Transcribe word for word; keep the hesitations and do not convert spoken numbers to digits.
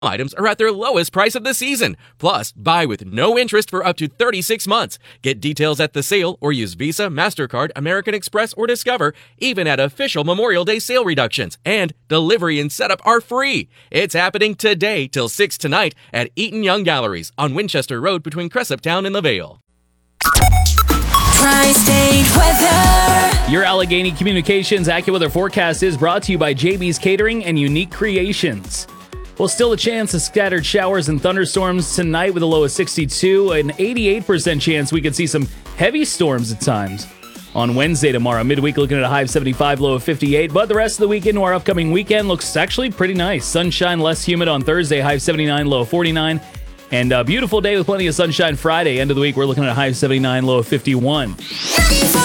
items are at their lowest price of the season. Plus, buy with no interest for up to thirty-six months. Get details at the sale or use Visa, MasterCard, American Express, or Discover, even at official Memorial Day sale reductions. And delivery and setup are free. It's happening today till six tonight at Eaton Young Galleries on Winchester Road between Cresaptown and the Vale. Tri-State weather. Your Allegheny Communications AccuWeather forecast is brought to you by J B's Catering and Unique Creations. Well, still a chance of scattered showers and thunderstorms tonight with a low of sixty-two. An eighty-eight percent chance we could see some heavy storms at times. On Wednesday tomorrow, midweek looking at a high of seventy-five, low of fifty-eight. But the rest of the weekend to our upcoming weekend looks actually pretty nice. Sunshine, less humid on Thursday, high of seventy-nine, low of forty-nine. And a beautiful day with plenty of sunshine Friday. End of the week, we're looking at a high of seventy-nine, low of fifty-one.